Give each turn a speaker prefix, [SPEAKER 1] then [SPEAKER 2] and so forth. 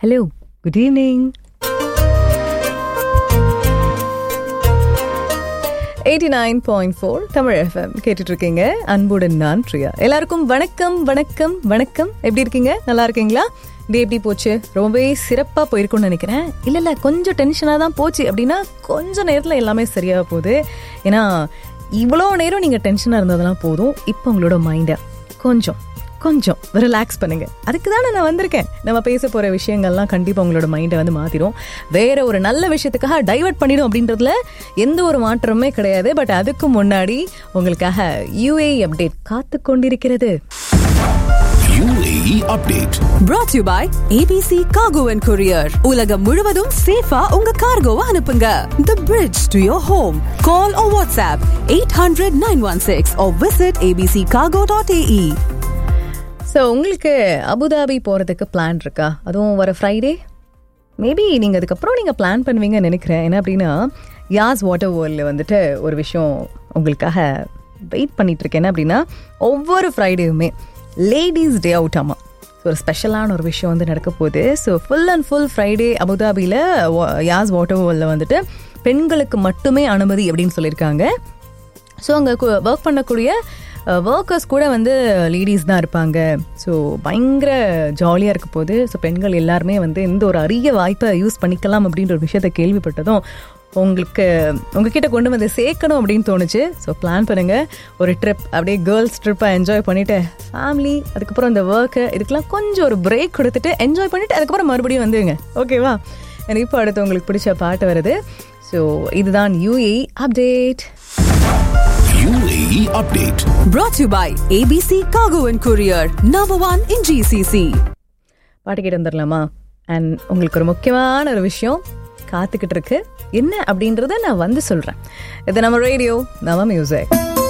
[SPEAKER 1] Hello, good evening. 89.4 Tamil FM கேட்டுட்டு இருக்கீங்க. அன்புடன் நான் பிரியா. எல்லாருக்கும் வணக்கம் வணக்கம் வணக்கம். எப்படி இருக்கீங்க? நல்லா இருக்கீங்களா? டே எப்படி போச்சு? ரொம்பவே சிறப்பாக போயிருக்கும்னு நினைக்கிறேன். இல்லை கொஞ்சம் டென்ஷனாக தான் போச்சு அப்படின்னா கொஞ்சம் நேரத்தில் எல்லாமே சரியாக போகுது. ஏன்னா இவ்வளோ நேரம் நீங்கள் டென்ஷனாக இருந்ததெல்லாம் போதும். இப்போ உங்களோட மைண்டை கொஞ்சம் ரிலாக்ஸ் பண்ணுங்க. அதுக்கு தானே நான் வந்திருக்கேன். நம்ம பேச போகிற விஷயங்கள்லாம் கண்டிப்பாக உங்களோட மைண்டை வந்து மாற்றிடும், வேற ஒரு நல்ல விஷயத்துக்காக டைவர்ட் பண்ணிடும் அப்படின்றதுல எந்த ஒரு மாற்றமே கிடையாது. பட் அதுக்கு முன்னாடி உங்களுக்காக UAE அப்டேட் காத்து கொண்டிருக்கிறது.
[SPEAKER 2] UAE update
[SPEAKER 3] brought to you by ABC Cargo and Courier. உலகம் முழுவதும் சேஃபா உங்க கார்கோவை அனுப்புங்க. The bridge to your home. Call or WhatsApp 800-916 or visit abccargo.ae.
[SPEAKER 1] So உங்களுக்கு அபுதாபி போகிறதுக்கு பிளான் இருக்கா? அதுவும் வர ஃப்ரைடே மேபி நீங்கள் அதுக்கப்புறம் நீங்கள் பிளான் பண்ணுவீங்கன்னு நினைக்கிறேன். என்ன அப்படின்னா, யாஸ் வாட்டர் வேர்ல்டில் வந்துட்டு ஒரு விஷயம் உங்களுக்காக வெயிட் பண்ணிகிட்ருக்கேன். என்ன அப்படின்னா, ஒவ்வொரு ஃப்ரைடேவுமே லேடிஸ் டே அவுட் ஆமாம். ஸோ ஒரு ஸ்பெஷலான ஒரு விஷயம் வந்து நடக்க போகுது. So full and full Friday அபுதாபியில் யாஸ் வாட்டர் வேர்ல்டில் வந்துட்டு பெண்களுக்கு மட்டுமே அனுமதி அப்படின்னு சொல்லியிருக்காங்க. ஸோ அங்கே ஒர்க் பண்ணக்கூடிய ஒர்க்கர்ஸ் கூட வந்து லேடிஸ் தான் இருப்பாங்க. ஸோ பயங்கர ஜாலியாக இருக்க போகுது. ஸோ பெண்கள் எல்லாருமே வந்து இந்த ஒரு அரிய வாய்ப்பை யூஸ் பண்ணிக்கலாம் அப்படின்ற ஒரு விஷயத்தை கேள்விப்பட்டதும் உங்ககிட்ட கொண்டு வந்து சேர்க்கணும் அப்படின்னு தோணுச்சு. ஸோ பிளான் பண்ணுங்கள், ஒரு ட்ரிப் அப்படியே கேர்ள்ஸ் ட்ரிப்பாக என்ஜாய் பண்ணிவிட்டு ஃபேமிலி அதுக்கப்புறம் இந்த ஒர்க்கு இதுக்கெல்லாம் கொஞ்சம் ஒரு பிரேக் கொடுத்துட்டு என்ஜாய் பண்ணிவிட்டு அதுக்கப்புறம் மறுபடியும் வந்துடுங்க. ஓகேவா? இப்போ அடுத்து உங்களுக்கு பிடிச்ச பாட்டு வருது. ஸோ இதுதான் UAE update.
[SPEAKER 2] UAE update
[SPEAKER 3] brought to you by ABC Cargo and Courier, number 1 in GCC.
[SPEAKER 1] பாட்டு கேட்டு வந்துடலாமா? அண்ட் உங்களுக்கு ஒரு முக்கியமான ஒரு விஷயம் காத்துக்கிட்டு இருக்கு. என்ன அப்படின்றத நான் வந்து சொல்கிறேன். இது நம்ம ரேடியோ, நம்ம மியூசிக்.